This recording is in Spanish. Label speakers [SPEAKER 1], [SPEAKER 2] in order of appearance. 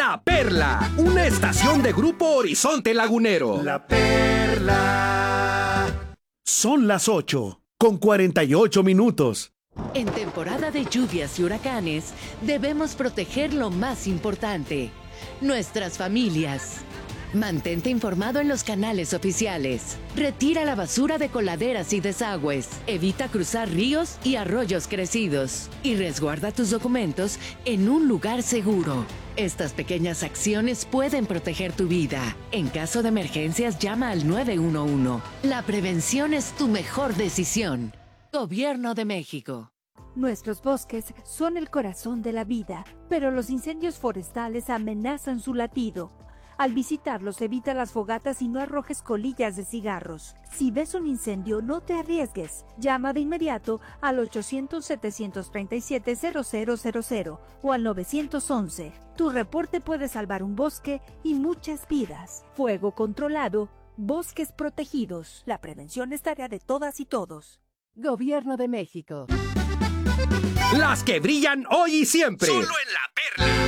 [SPEAKER 1] La Perla, una estación de Grupo Horizonte Lagunero.
[SPEAKER 2] La Perla. Son las 8:48.
[SPEAKER 3] En temporada de lluvias y huracanes, debemos proteger lo más importante, nuestras familias. Mantente informado en los canales oficiales. Retira la basura de coladeras y desagües. Evita cruzar ríos y arroyos crecidos. Y resguarda tus documentos en un lugar seguro. Estas pequeñas acciones pueden proteger tu vida. En caso de emergencias, llama al 911. La prevención es tu mejor decisión. Gobierno de México.
[SPEAKER 4] Nuestros bosques son el corazón de la vida, pero los incendios forestales amenazan su latido. Al visitarlos, evita las fogatas y no arrojes colillas de cigarros. Si ves un incendio, no te arriesgues. Llama de inmediato al 800-737-0000 o al 911. Tu reporte puede salvar un bosque y muchas vidas. Fuego controlado, bosques protegidos. La prevención es tarea de todas y todos.
[SPEAKER 3] Gobierno de México.
[SPEAKER 1] Las que brillan hoy y siempre.
[SPEAKER 5] Solo en La Perla.